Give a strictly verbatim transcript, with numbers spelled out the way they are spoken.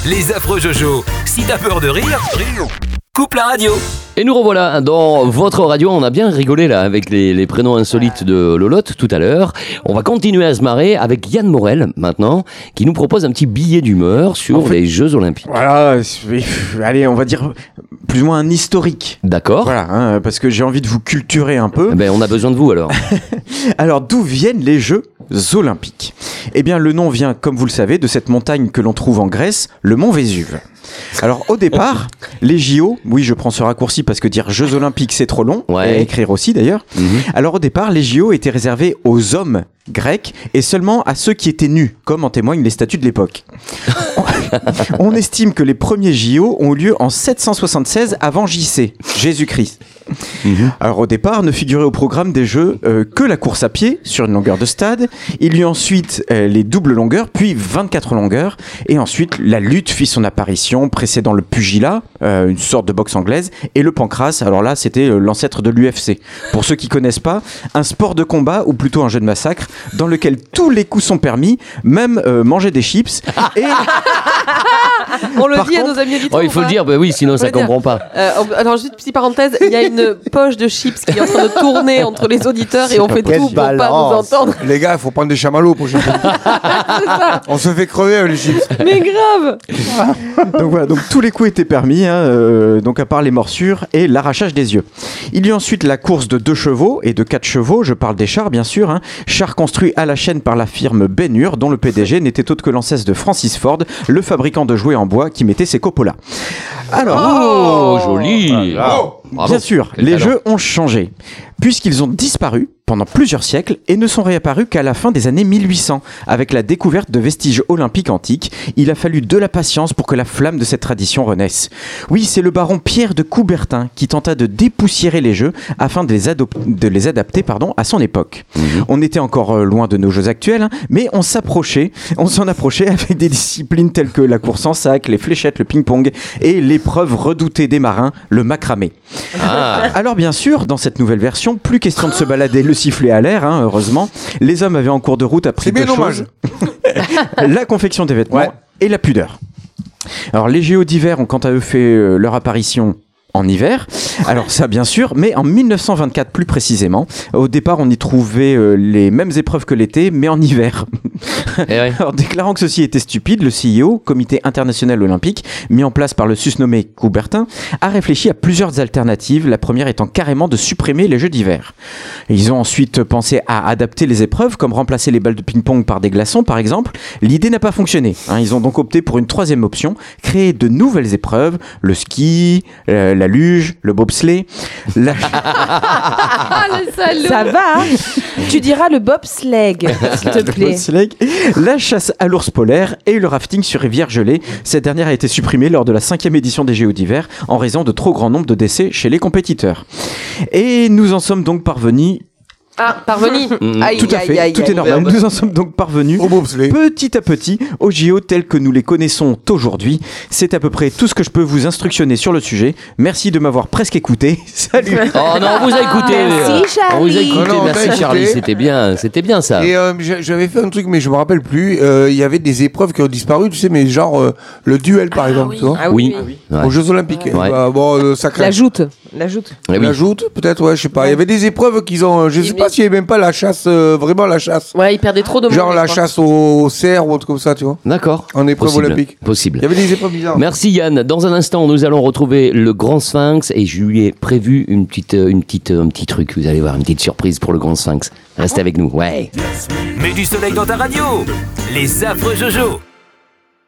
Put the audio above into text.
Les affreux Jojo. Si t'as peur de rire, rire. Coupe la radio. Et nous revoilà dans votre radio. On a bien rigolé là avec les, les prénoms insolites de Lolotte tout à l'heure. On va continuer à se marrer avec Yann Morel maintenant, qui nous propose un petit billet d'humeur sur en fait, les Jeux Olympiques. Voilà, allez, on va dire plus ou moins un historique. D'accord. Voilà, hein, parce que j'ai envie de vous culturer un peu. Eh ben, on a besoin de vous alors. Alors, d'où viennent les Jeux Olympiques ? Eh bien, le nom vient, comme vous le savez, de cette montagne que l'on trouve en Grèce, le mont Vésuve. Alors au départ, les J O, oui je prends ce raccourci parce que dire Jeux Olympiques c'est trop long, ouais. Et écrire aussi d'ailleurs. Mm-hmm. Alors au départ, les J O étaient réservés aux hommes grecs et seulement à ceux qui étaient nus, comme en témoignent les statues de l'époque. On estime que les premiers J O ont eu lieu en sept cent soixante-seize avant J C, Jésus-Christ. Mm-hmm. Alors au départ, ne figurait au programme des Jeux euh, que la course à pied sur une longueur de stade. Il y eut ensuite euh, les doubles longueurs, puis vingt-quatre longueurs, et ensuite la lutte fit son apparition, précédant le pugilat, euh, une sorte de boxe anglaise, et le pancrace. Alors là, c'était euh, l'ancêtre de l'U F C. Pour ceux qui connaissent pas, un sport de combat ou plutôt un jeu de massacre dans lequel tous les coups sont permis, même euh, manger des chips. Et on le Par dit contre, à nos amis auditeurs. Oh, il faut le dire, bah oui, sinon ça comprend pas. Euh, alors juste une petite parenthèse, il y a une poche de chips qui est en train de tourner entre les auditeurs et on fait tout pour balance. Pas nous entendre. Les gars, il faut prendre des chamallows pour chaque On se fait crever avec les chips. Mais grave. Donc voilà, donc tous les coups étaient permis, hein, euh, donc à part les morsures et l'arrachage des yeux. Il y a ensuite la course de deux chevaux et de quatre chevaux, je parle des chars bien sûr, hein, chars construits à la chaîne par la firme Ben-Hur, dont le P D G n'était autre que l'ancêtre de Francis Ford, le fabricant de jouets en bois qui mettait ses Coppola. Alors, oh, joli. Oh, bien sûr, les jeux ont changé, puisqu'ils ont disparu pendant plusieurs siècles et ne sont réapparus qu'à la fin des années mille huit cents, avec la découverte de vestiges olympiques antiques. Il a fallu de la patience pour que la flamme de cette tradition renaisse. Oui, c'est le baron Pierre de Coubertin qui tenta de dépoussiérer les jeux afin de les, adop- de les adapter pardon, à son époque. Mmh. On était encore loin de nos jeux actuels, hein, mais on s'approchait, on s'en approchait avec des disciplines telles que la course en sac, les fléchettes, le ping-pong et l'épreuve redoutée des marins, le macramé. Ah. Alors bien sûr, dans cette nouvelle version, plus question de se balader le sifflet à l'air, hein, heureusement. Les hommes avaient en cours de route appris deux choses. La confection des vêtements ouais. et la pudeur. Alors les J O d'hiver ont quant à eux fait euh, leur apparition en hiver, alors ça bien sûr, mais en mille neuf cent vingt-quatre plus précisément. Au départ, on y trouvait euh, les mêmes épreuves que l'été, mais en hiver. Et ouais. Alors, déclarant que ceci était stupide, le C I O, Comité international olympique, mis en place par le susnommé Coubertin, a réfléchi à plusieurs alternatives, la première étant carrément de supprimer les jeux d'hiver. Ils ont ensuite pensé à adapter les épreuves, comme remplacer les balles de ping-pong par des glaçons par exemple. L'idée n'a pas fonctionné, hein. Ils ont donc opté pour une troisième option, créer de nouvelles épreuves, le ski, euh, la la luge, le bobsleigh, la... le salaud. Ça va, hein. Tu diras le bobsleigh, s'il te plaît. Bobsleigh, la chasse à l'ours polaire et le rafting sur rivière gelée. Cette dernière a été supprimée lors de la cinquième édition des J O d'hiver en raison de trop grand nombre de décès chez les compétiteurs. Et nous en sommes donc parvenus... Ah, parvenu. Mmh. Aïe, tout à fait, aïe, aïe, tout aïe, est normal. Nous en sommes donc parvenus petit à petit aux J O tels que nous les connaissons aujourd'hui. C'est à peu près tout ce que je peux vous instructionner sur le sujet. Merci de m'avoir presque écouté. Salut. Oh non, on vous a écouté. Merci Charlie. On vous a écouté. Non, non, merci écouté. Charlie, c'était bien, c'était bien ça. Et euh, j'avais fait un truc, mais je me rappelle plus. Il euh, y avait des épreuves qui ont disparu, tu sais, mais genre euh, le duel par exemple, ah, tu vois. ah, oui. oui. oui. Ouais. Aux Jeux Olympiques. Ouais. Bah, bon, euh, ça La joute. La joute. Oui. La joute, peut-être, ouais, je sais pas. Il y avait des épreuves qu'ils ont. Je sais pas s'il y avait même pas la chasse, euh, vraiment la chasse. Ouais, ils perdaient trop de monde. Genre la chasse au cerf ou autre comme ça, tu vois. D'accord. En épreuve Possible. olympique. Possible. Il y avait des épreuves bizarres. Merci Yann. Dans un instant, nous allons retrouver le Grand Sphinx et je lui ai prévu une petite, une petite, un petit truc. Vous allez voir, une petite surprise pour le Grand Sphinx. Restez avec nous. Ouais. Mets du soleil dans ta radio. Les affreux Jojo.